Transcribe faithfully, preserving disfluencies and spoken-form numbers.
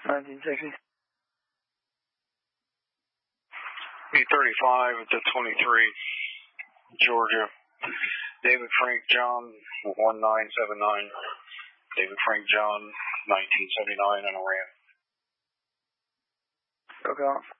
nineteen sixty. B thirty-five to twenty-three, Georgia. David Frank John, one nine seven nine. David Frank John, nineteen seventy-nine, and Iran. Okay.